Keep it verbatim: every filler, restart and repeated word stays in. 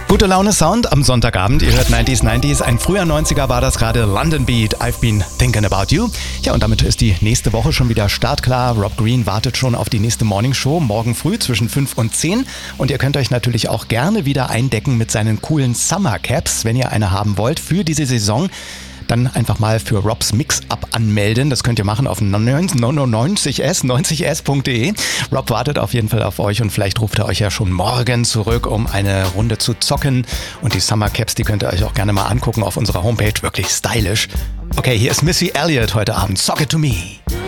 Gute Laune Sound am Sonntagabend. Ihr hört neunziger neunziger. Ein früher neunziger war das gerade. London Beat, I've been thinking about you. Ja, und damit ist die nächste Woche schon wieder startklar. Rob Green wartet schon auf die nächste Morning Show morgen früh zwischen fünf und zehn. Und ihr könnt euch natürlich auch gerne wieder eindecken mit seinen coolen Summer Caps, wenn ihr eine haben wollt für diese Saison. Dann einfach mal für Robs Mix-Up anmelden. Das könnt ihr machen auf neunzig s neunzig s punkt de. Rob wartet auf jeden Fall auf euch und vielleicht ruft er euch ja schon morgen zurück, um eine Runde zu zocken. Und die Summer Caps, die könnt ihr euch auch gerne mal angucken auf unserer Homepage. Wirklich stylisch. Okay, hier ist Missy Elliott heute Abend. Sock it to me.